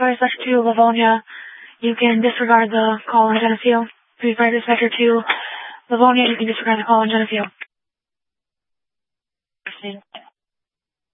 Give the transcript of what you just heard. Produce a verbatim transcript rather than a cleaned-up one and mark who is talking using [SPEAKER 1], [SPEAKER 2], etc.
[SPEAKER 1] Fire Dispatcher two, Livonia. You can disregard the call on Geneseo. three Fire Dispatcher two, Livonia. You can disregard the call on Geneseo.